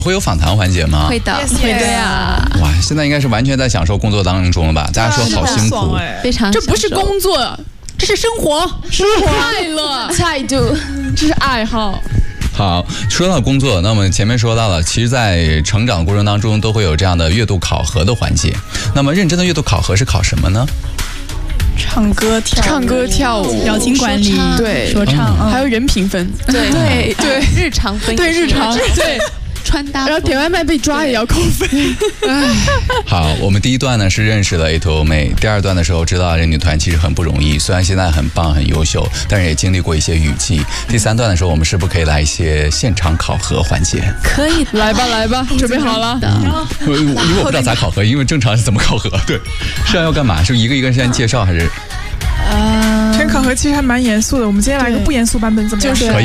会有访谈环节吗？ 会的， 会的呀。 哇，现在应该是完全在享受工作当中了吧？大家说好辛苦， 非常。 这不是工作，这是生活，快乐态度，这是爱好。 好，说到工作，那么前面说到了，其实在成长过程当中都会有这样的月度考核的环节。那么认真的月度考核是考什么呢？ 唱歌跳舞， 表情管理， 对， 说唱， 还有人评分， 对， 日常分，对日常，对。 穿搭， 然后点外卖被抓也要扣分。 好，我们第一段呢是认识了 A2O 妹，第二段的时候知道这女团其实很不容易，虽然现在很棒很优秀，但是也经历过一些雨季。第三段的时候，我们是不是可以来一些现场考核环节？ 可以， 来吧，准备好了。 因为我不知道咋考核，因为正常是怎么考核？对，是要干嘛？是一个一个先介绍还是？ 这个考核其实还蛮严肃的，我们今天来一个不严肃版本怎么样？ 可以，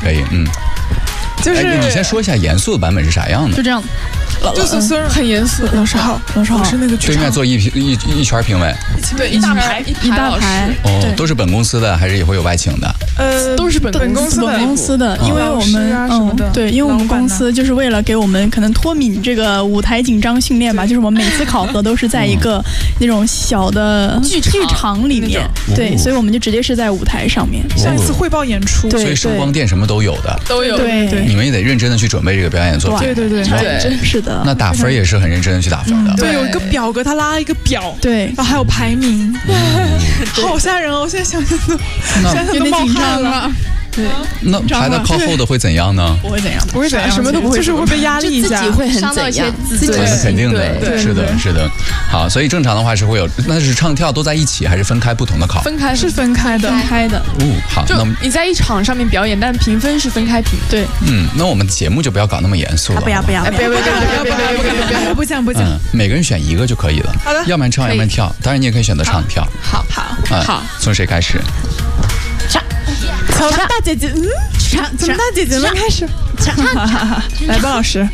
就是你先说一下严肃的版本是啥样的？ 就这样， 就是很严肃。老师好，我是那个对面坐一圈评委， 对，一大排。 哦，都是本公司的还是也会有外请的？ 都是本公司的，因为我们对，因为我们公司就是为了给我们可能脱敏这个舞台紧张训练吧，就是我们每次考核都是在一个那种小的剧场里面，对，所以我们就直接是在舞台上面， 像一次汇报演出， 所以声光电什么都有的， 对。 你们也得认真的去准备这个表演作品， 对， 真是的。 那打分也是很认真的去打分的， 对，有一个表格，他拉了一个表， 对， 然后还有排名，好吓人哦！我现在想想都冒汗了。 对， 那排在靠后的会怎样呢？ 不会怎样， 什么都不会，就是会被压力一下， 自己会很怎样？ 那肯定的，是的。好，所以正常的话是会有，那是唱跳都在一起，还是分开不同的考？ 分开是分开的。 好， 那你在一场上面表演，但评分是分开评。 对， 那我们节目就不要搞那么严肃了。 不要， 不讲。 每个人选一个就可以了。 好的， 要不然唱，要不然跳。当然你也可以选择唱跳。 好， 从谁开始？ 从大姐姐，从大姐姐们开始，唱，来吧，老师。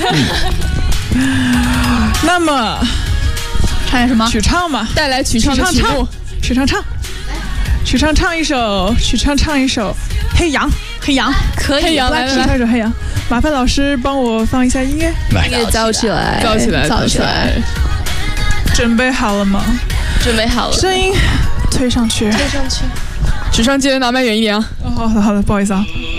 那么唱什么？ 曲唱嘛， 带来曲唱的曲目， 曲唱唱一首，黑羊， 可以， 来， 唱一首黑羊。麻烦老师帮我放一下音乐， 来， 音乐造起来。 准备好了吗？ 准备好了。 声音推上去。 曲唱记得拿麦远一点啊。 好的，不好意思啊。